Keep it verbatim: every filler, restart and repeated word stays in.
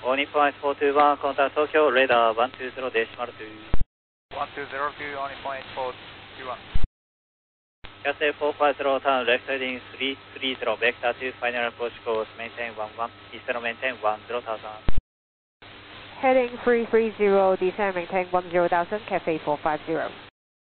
All Nippon eight four two one, contact Tokyo, radar one two zero decimal two. one two zero two, All Nippon eight four two one. Cathay four five zero, turn left heading three three zero, vector two, final approach course, maintain one one, descend maintain one zero thousand. Heading three three zero, descend maintain one zero thousand, Cathay four five zero.